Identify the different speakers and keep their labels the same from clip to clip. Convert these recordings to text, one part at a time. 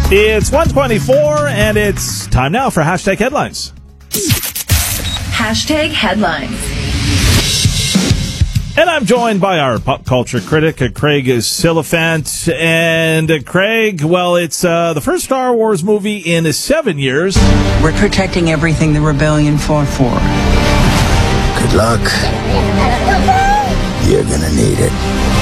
Speaker 1: It's 1:24, and it's time now for Hashtag Headlines.
Speaker 2: Hashtag Headlines.
Speaker 1: And I'm joined by our pop culture critic, Craig Silliphant. And Craig, well, it's the first Star Wars movie in 7 years.
Speaker 3: We're protecting everything the rebellion fought for.
Speaker 4: Good luck. You're gonna need it.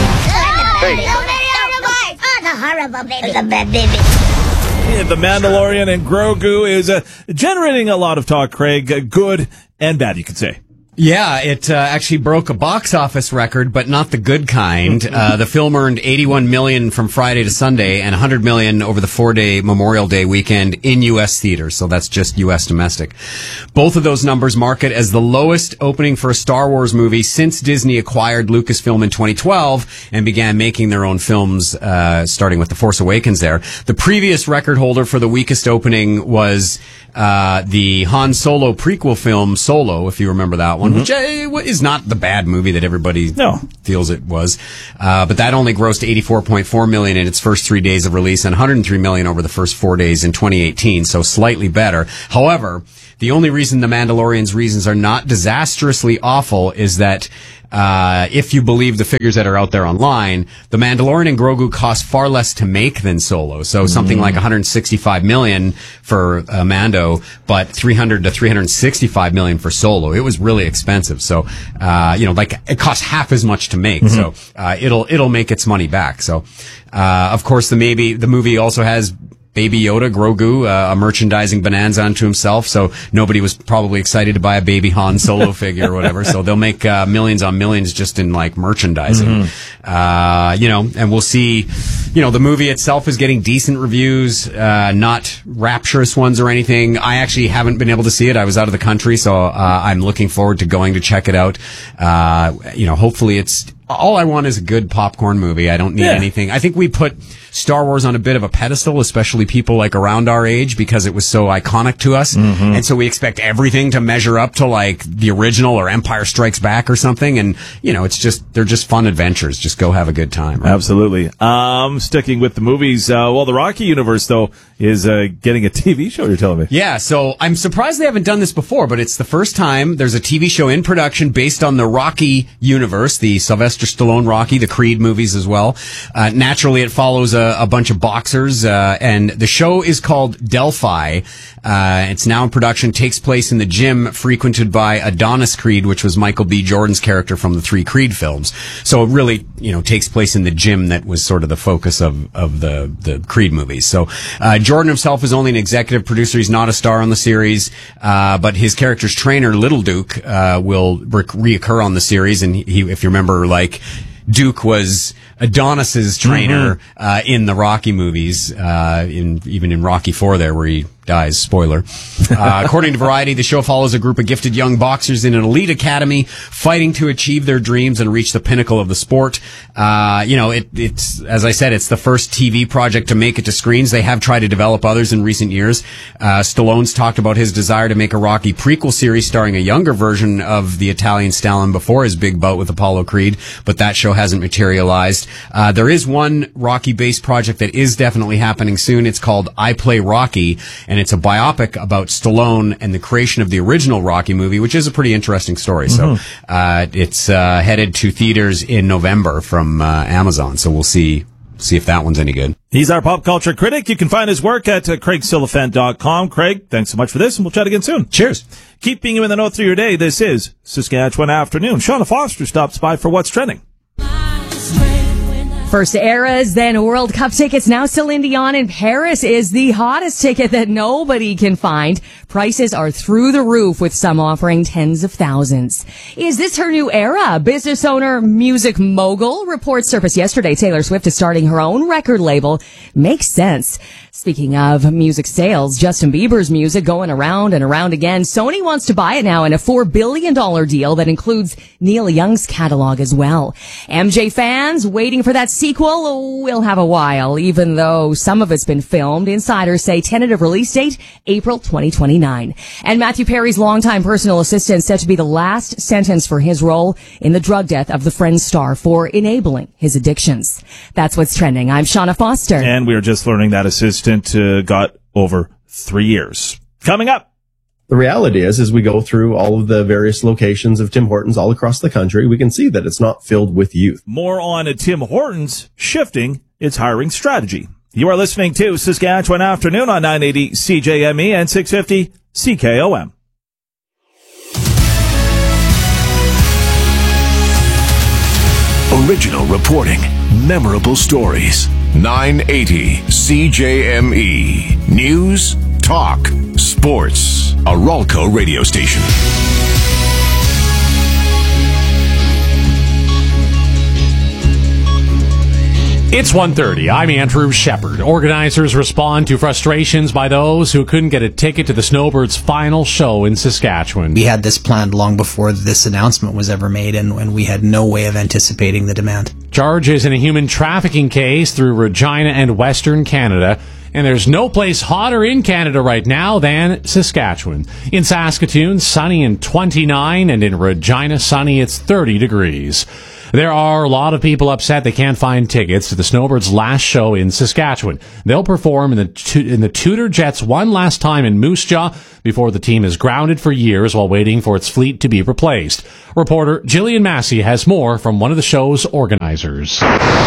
Speaker 1: The Mandalorian and Grogu is generating a lot of talk, Craig. Good and bad, you could say.
Speaker 5: Yeah, it actually broke a box office record, but not the good kind. The film earned $81 million from Friday to Sunday and $100 million over the 4-day Memorial Day weekend in U.S. theaters. So that's just U.S. domestic. Both of those numbers mark it as the lowest opening for a Star Wars movie since Disney acquired Lucasfilm in 2012 and began making their own films, starting with The Force Awakens there. The previous record holder for the weakest opening was the Han Solo prequel film Solo, if you remember that one. Which is not the bad movie that everybody feels it was. But that only grossed $84.4 million in its first 3 days of release and $103 million over the first 4 days in 2018, so slightly better. However, the only reason The Mandalorian's reasons are not disastrously awful is that if you believe the figures that are out there online, The Mandalorian and Grogu cost far less to make than Solo. So something like $165 million for Mando, but $300 to $365 million for Solo. It was really expensive. So, it costs half as much to make. So, it'll make its money back. So, of course, the movie also has Baby Yoda, Grogu, a merchandising bonanza unto himself, so nobody was probably excited to buy a baby Han Solo figure or whatever, so they'll make millions on millions just in, merchandising. And we'll see, the movie itself is getting decent reviews, not rapturous ones or anything. I actually haven't been able to see it. I was out of the country, so I'm looking forward to going to check it out. Hopefully it's... All I want is a good popcorn movie. I don't need anything. I think we put Star Wars on a bit of a pedestal, especially people around our age, because it was so iconic to us. And so we expect everything to measure up to the original or Empire Strikes Back or something. And, they're just fun adventures. Just go have a good time. Right?
Speaker 1: Absolutely. Sticking with the movies, the Rocky universe, though, is getting a TV show, you're telling me.
Speaker 5: Yeah, so I'm surprised they haven't done this before, but it's the first time there's a TV show in production based on the Rocky universe, the Sylvester Stallone Rocky, the Creed movies as well. Naturally, it follows a bunch of boxers, and the show is called Delphi. It's now in production, takes place in the gym frequented by Adonis Creed, which was Michael B. Jordan's character from the 3 Creed films. So it really, takes place in the gym that was sort of the focus of the Creed movies. So, Jordan himself is only an executive producer. He's not a star on the series, but his character's trainer, Little Duke, will reoccur on the series. And he, if you remember, Duke was Adonis's trainer in the Rocky movies, even in Rocky 4 there, where he dies. Spoiler. According to Variety, the show follows a group of gifted young boxers in an elite academy fighting to achieve their dreams and reach the pinnacle of the sport. It's, as I said, it's the first TV project to make it to screens. They have tried to develop others in recent years. Stallone's talked about his desire to make a Rocky prequel series starring a younger version of the Italian stallion before his big bout with Apollo Creed, but that show hasn't materialized. There is one Rocky-based project that is definitely happening soon. It's called I Play Rocky, and it's a biopic about Stallone and the creation of the original Rocky movie, which is a pretty interesting story. So it's headed to theaters in November from Amazon. So we'll see if that one's any good.
Speaker 1: He's our pop culture critic. You can find his work at CraigSilliphant.com. Craig, thanks so much for this, and we'll chat again soon.
Speaker 5: Cheers.
Speaker 1: Keeping you in the know through your day, this is Saskatchewan Afternoon. Shauna Foster stops by for What's Trending.
Speaker 6: First Eras, then World Cup tickets. Now Celine Dion in Paris is the hottest ticket that nobody can find. Prices are through the roof, with some offering tens of thousands. Is this her new era? Business owner, music mogul. Reports surfaced yesterday Taylor Swift is starting her own record label. Makes sense. Speaking of music sales, Justin Bieber's music going around and around again. Sony wants to buy it now in a $4 billion deal that includes Neil Young's catalog as well. MJ fans waiting for that sequel will have a while, even though some of it's been filmed. Insiders say tentative release date, April 2029. And Matthew Perry's longtime personal assistant said to be the last sentence for his role in the drug death of the Friends star for enabling his addictions. That's what's trending. I'm Shauna Foster.
Speaker 1: And we were just learning that assistant assistant got over 3 years. Coming up.
Speaker 2: The reality is, as we go through all of the various locations of Tim Hortons all across the country, we can see that it's not filled with youth.
Speaker 1: More on Tim Hortons shifting its hiring strategy. You are listening to Saskatchewan Afternoon on 980 CJME and 650 CKOM.
Speaker 7: Original reporting, memorable stories. 980 CJME. News, talk, sports. A Ralco radio station.
Speaker 8: It's 1:30. I'm Andrew Shepard. Organizers respond to frustrations by those who couldn't get a ticket to the Snowbirds' final show in Saskatchewan.
Speaker 9: We had this planned long before this announcement was ever made, and we had no way of anticipating the demand.
Speaker 8: Charges in a human trafficking case through Regina and Western Canada. And there's no place hotter in Canada right now than Saskatchewan. In Saskatoon, sunny and 29, and in Regina, sunny, it's 30 degrees. There are a lot of people upset they can't find tickets to the Snowbirds' last show in Saskatchewan. They'll perform in the Tudor Jets one last time in Moose Jaw before the team is grounded for years while waiting for its fleet to be replaced. Reporter Jillian Massey has more from one of the show's organizers.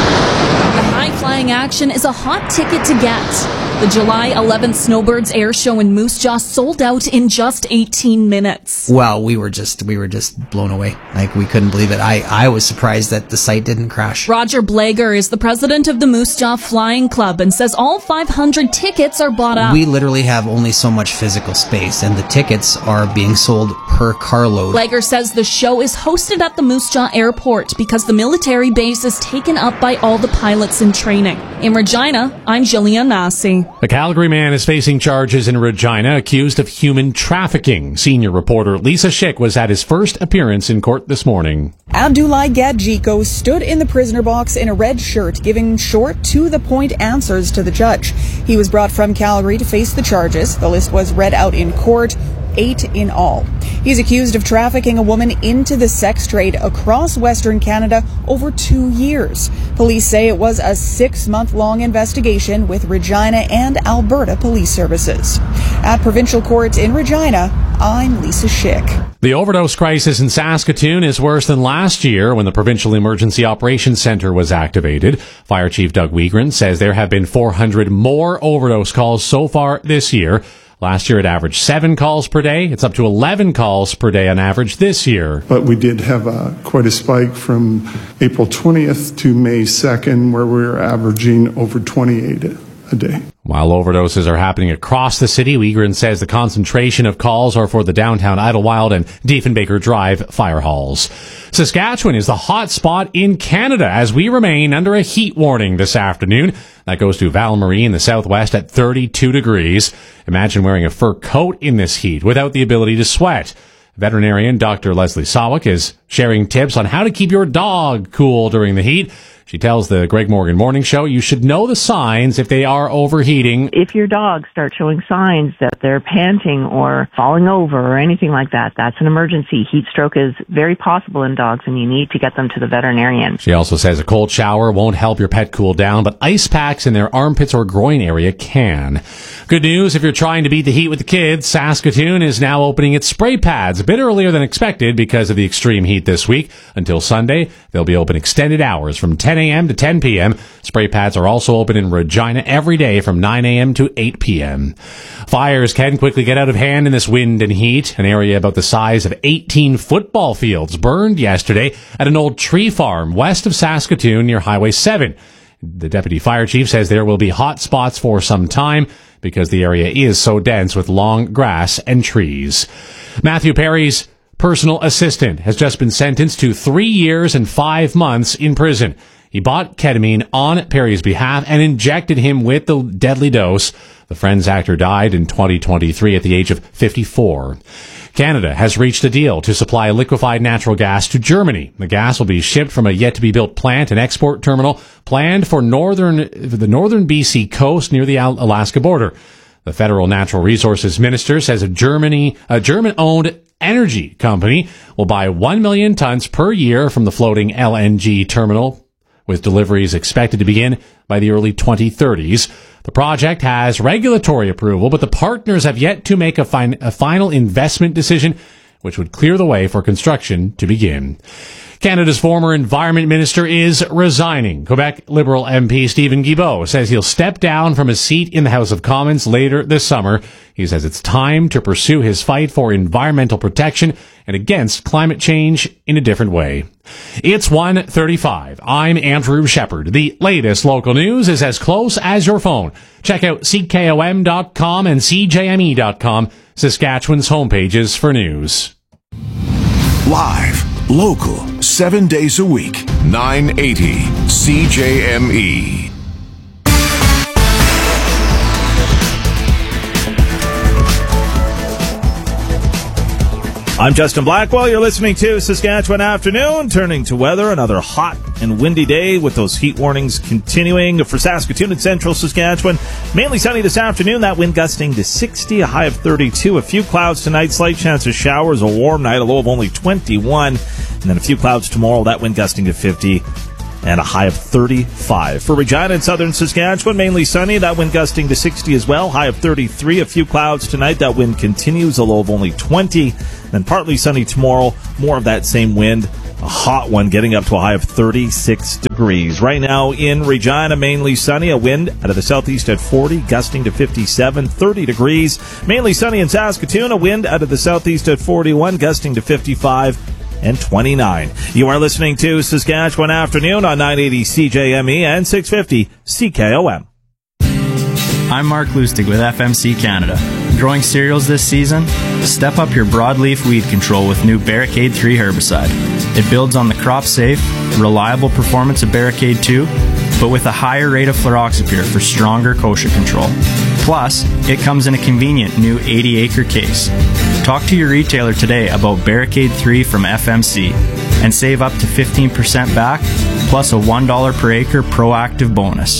Speaker 10: The high-flying action is a hot ticket to get. The July 11th Snowbirds Air Show in Moose Jaw sold out in just 18 minutes.
Speaker 9: Well, we were just blown away. Like, we couldn't believe it. I was surprised that the site didn't crash.
Speaker 10: Roger Blager is the president of the Moose Jaw Flying Club and says all 500 tickets are bought up.
Speaker 9: We literally have only so much physical space, and the tickets are being sold per carload.
Speaker 10: Blager says the show is hosted at the Moose Jaw Airport because the military base is taken up by all the pilots in training. In Regina, I'm Jillian Massey.
Speaker 8: A Calgary man is facing charges in Regina accused of human trafficking. Senior reporter Lisa Schick was at his first appearance in court this morning.
Speaker 11: Abdullah Gadjiko stood in the prisoner box in a red shirt, giving short, to-the-point answers to the judge. He was brought from Calgary to face the charges. The list was read out in court. 8 in all. He's accused of trafficking a woman into the sex trade across Western Canada over 2 years. Police say it was a 6-month-long investigation with Regina and Alberta Police Services. At Provincial Court in Regina, I'm Lisa Schick.
Speaker 8: The overdose crisis in Saskatoon is worse than last year when the Provincial Emergency Operations Centre was activated. Fire Chief Doug Wiegren says there have been 400 more overdose calls so far this year. Last year it averaged 7 calls per day. It's up to 11 calls per day on average this year.
Speaker 12: But we did have quite a spike from April 20th to May 2nd, where we were averaging over 28 a day.
Speaker 8: While overdoses are happening across the city, Wiegren says the concentration of calls are for the downtown Idlewild and Diefenbaker Drive fire halls. Saskatchewan is the hot spot in Canada as we remain under a heat warning this afternoon. That goes to Val-Marie in the southwest at 32 degrees. Imagine wearing a fur coat in this heat without the ability to sweat. Veterinarian Dr. Leslie Sawick is sharing tips on how to keep your dog cool during the heat. She tells the Greg Morgan Morning Show you should know the signs if they are overheating.
Speaker 13: If your dogs start showing signs that they're panting or falling over or anything like that, that's an emergency. Heat stroke is very possible in dogs, and you need to get them to the veterinarian.
Speaker 8: She also says a cold shower won't help your pet cool down, but ice packs in their armpits or groin area can. Good news if you're trying to beat the heat with the kids. Saskatoon is now opening its spray pads a bit earlier than expected because of the extreme heat this week. Until Sunday, they'll be open extended hours from 10 a.m. to 10 p.m. Spray pads are also open in Regina every day from 9 a.m. to 8 p.m. Fires can quickly get out of hand in this wind and heat. An area about the size of 18 football fields burned yesterday at an old tree farm west of Saskatoon near Highway 7. The deputy fire chief says there will be hot spots for some time because the area is so dense with long grass and trees. Matthew Perry's personal assistant has just been sentenced to 3 years and 5 months in prison. He bought ketamine on Perry's behalf and injected him with the deadly dose. The Friends actor died in 2023 at the age of 54. Canada has reached a deal to supply liquefied natural gas to Germany. The gas will be shipped from a yet-to-be-built plant and export terminal planned for the northern BC coast near the Alaska border. The Federal Natural Resources Minister says a German-owned energy company will buy 1 million tons per year from the floating LNG terminal, with deliveries expected to begin by the early 2030s. The project has regulatory approval, but the partners have yet to make a final investment decision, which would clear the way for construction to begin. Canada's former Environment Minister is resigning. Quebec Liberal MP Stephen Guilbeault says he'll step down from his seat in the House of Commons later this summer. He says it's time to pursue his fight for environmental protection and against climate change in a different way. It's 1:35. I'm Andrew Shepard. The latest local news is as close as your phone. Check out CKOM.com and CJME.com, Saskatchewan's homepages for news.
Speaker 7: Live, local, 7 days a week, 980 CJME.
Speaker 1: I'm Justin Blackwell. You're listening to Saskatchewan Afternoon. Turning to weather, another hot and windy day with those heat warnings continuing for Saskatoon and central Saskatchewan. Mainly sunny this afternoon, that wind gusting to 60, a high of 32. A few clouds tonight, slight chance of showers, a warm night, a low of only 21. And then a few clouds tomorrow, that wind gusting to 50. And a high of 35. For Regina and southern Saskatchewan, mainly sunny. That wind gusting to 60 as well. High of 33. A few clouds tonight. That wind continues. A low of only 20. Then partly sunny tomorrow. More of that same wind. A hot one getting up to a high of 36 degrees. Right now in Regina, mainly sunny. A wind out of the southeast at 40. Gusting to 57. 30 degrees. Mainly sunny in Saskatoon. A wind out of the southeast at 41. Gusting to 55. And 29. You are listening to Saskatchewan Afternoon on 980 CJME and 650 CKOM.
Speaker 14: I'm Mark Lustig with FMC Canada. Growing cereals this season? Step up your broadleaf weed control with new Barricade 3 herbicide. It builds on the crop-safe, reliable performance of Barricade 2, but with a higher rate of fluroxypyr for stronger kochia control. Plus, it comes in a convenient new 80-acre case. Talk to your retailer today about Barricade 3 from FMC and save up to 15% back, plus a $1 per acre proactive bonus.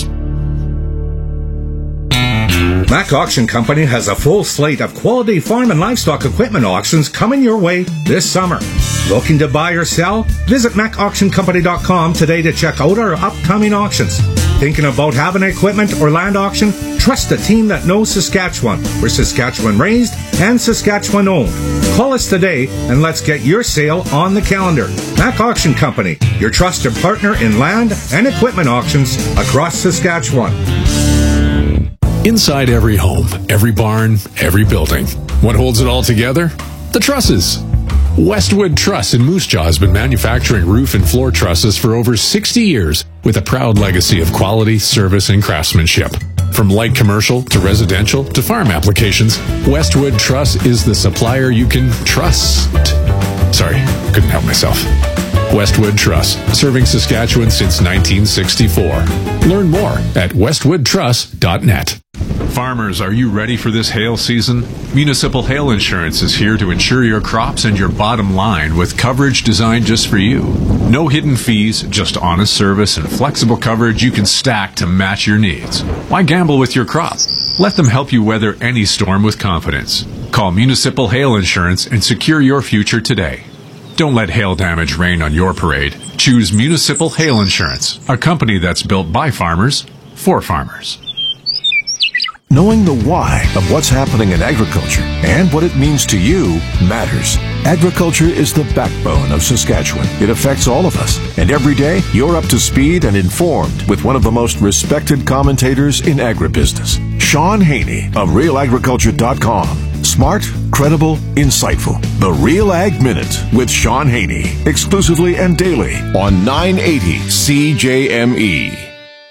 Speaker 15: Mac Auction Company has a full slate of quality farm and livestock equipment auctions coming your way this summer. Looking to buy or sell? Visit MacAuctionCompany.com today to check out our upcoming auctions. Thinking about having an equipment or land auction? Trust a team that knows Saskatchewan. We're Saskatchewan raised and Saskatchewan owned. Call us today and let's get your sale on the calendar. Mac Auction Company, your trusted partner in land and equipment auctions across Saskatchewan.
Speaker 16: Inside every home, every barn, every building. What holds it all together? The trusses. Westwood Truss in Moose Jaw has been manufacturing roof and floor trusses for over 60 years with a proud legacy of quality, service, and craftsmanship. From light commercial to residential to farm applications, Westwood Truss is the supplier you can trust. Sorry, couldn't help myself. Westwood Truss, serving Saskatchewan since 1964. Learn more at westwoodtruss.net.
Speaker 17: Farmers, are you ready for this hail season? Municipal Hail Insurance is here to insure your crops and your bottom line with coverage designed just for you. No hidden fees, just honest service and flexible coverage you can stack to match your needs. Why gamble with your crop? Let them help you weather any storm with confidence. Call Municipal Hail Insurance and secure your future today. Don't let hail damage rain on your parade. Choose Municipal Hail Insurance, a company that's built by farmers for farmers.
Speaker 7: Knowing the why of what's happening in agriculture and what it means to you matters. Agriculture is the backbone of Saskatchewan. It affects all of us. And every day, you're up to speed and informed with one of the most respected commentators in agribusiness, Sean Haney of RealAgriculture.com. Smart, credible, insightful. The Real Ag Minute with Sean Haney. Exclusively and daily on 980 CJME.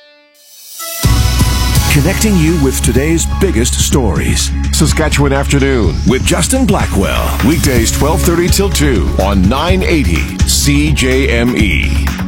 Speaker 7: Connecting you with today's biggest stories. Saskatchewan Afternoon with Justin Blackwell. Weekdays 12:30 till 2 on 980 CJME.